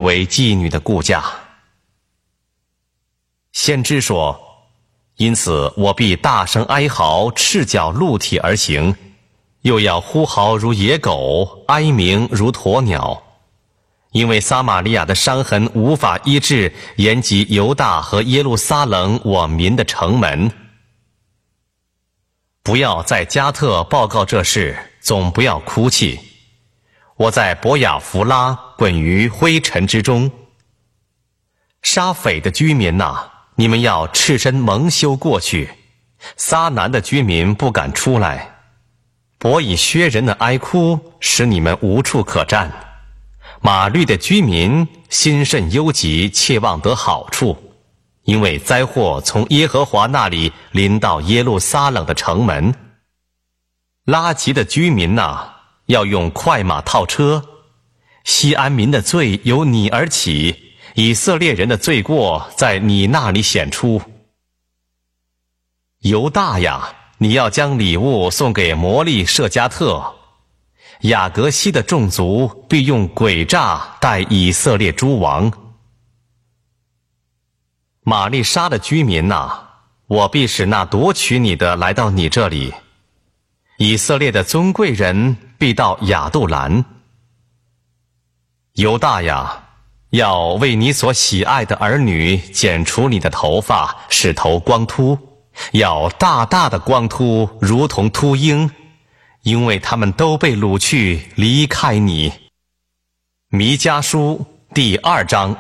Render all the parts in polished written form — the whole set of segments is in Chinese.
为妓女的雇价。先知说，因此我必大声哀嚎，赤脚露体而行，又要呼嚎如野狗，哀鸣如鸵鸟。因为撒玛利亚的伤痕无法医治，延及犹大和耶路撒冷我民的城门。不要在加特报告这事，总不要哭泣。我在伯雅弗拉滚于灰尘之中。沙斐的居民哪，你们要赤身蒙羞过去，撒南的居民不敢出来。伯以薛人的哀哭，使你们无处可站。马律的居民心甚忧急，切望得好处，因为灾祸从耶和华那里临到耶路撒冷的城门。拉吉的居民哪，要用快马套车。西安民的罪由你而起，以色列人的罪过在你那里显出。犹大呀，你要将礼物送给摩利舍加特。雅各西的众族必用诡诈待以色列诸王。玛丽莎的居民哪，我必使那夺取你的来到你这里。以色列的尊贵人必到亚杜兰。犹大呀，要为你所喜爱的儿女剪除你的头发，使头光秃，要大大的光秃，如同秃鹰，因为他们都被掳去，离开你。弥迦书第2章。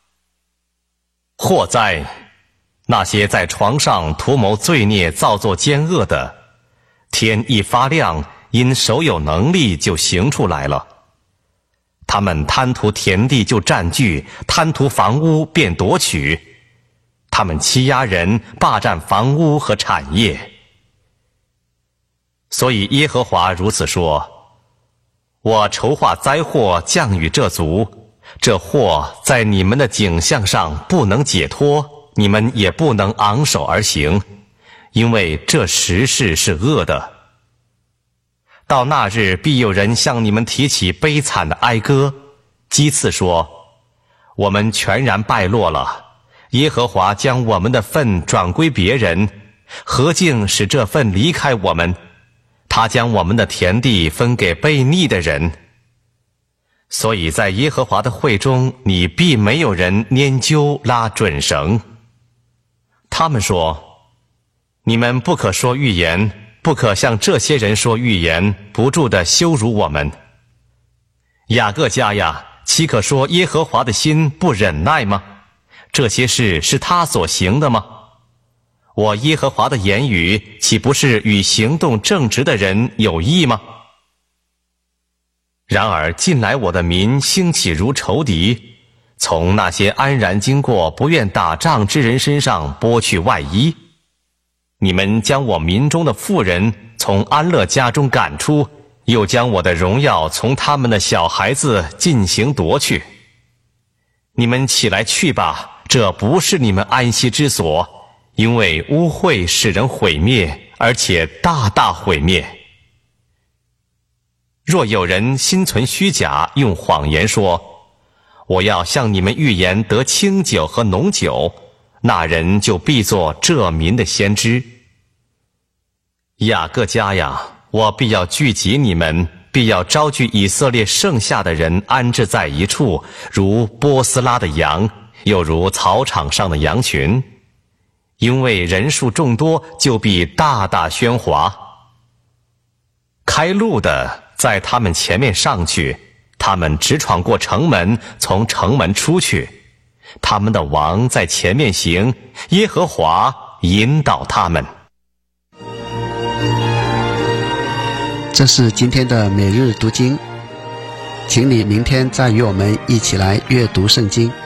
祸哉！那些在床上图谋罪孽、造作奸恶的，天一发亮，因手有能力就行出来了。他们贪图田地就占据，贪图房屋便夺取。他们欺压人，霸占房屋和产业。所以耶和华如此说：我筹划灾祸降与这族，这祸在你们的景象上不能解脱，你们也不能昂首而行，因为这时事是恶的。到那日必有人向你们提起悲惨的哀歌，讥刺说：我们全然败落了，耶和华将我们的份转归别人，何竟使这份离开我们？他将我们的田地分给悖逆的人。所以在耶和华的会中，你必没有人拈阄拉准绳。他们说：你们不可说预言，不可向这些人说预言，不住地羞辱我们。雅各家呀，岂可说耶和华的心不忍耐吗？这些事是他所行的吗？我耶和华的言语岂不是与行动正直的人有益吗？然而近来我的民兴起如仇敌，从那些安然经过不愿打仗之人身上剥去外衣。你们将我民中的妇人从安乐家中赶出，又将我的荣耀从他们的小孩子进行夺去。你们起来去吧，这不是你们安息之所，因为污秽使人毁灭，而且大大毁灭。若有人心存虚假，用谎言说：我要向你们预言得清酒和浓酒，那人就必作这民的先知。雅各家呀，我必要聚集你们，必要招聚以色列剩下的人安置在一处，如波斯拉的羊，又如草场上的羊群。因为人数众多，就必大大喧哗。开路的在他们前面上去，他们直闯过城门，从城门出去。他们的王在前面行，耶和华引导他们。 这是今天的每日读经，请你明天再与我们一起来阅读圣经。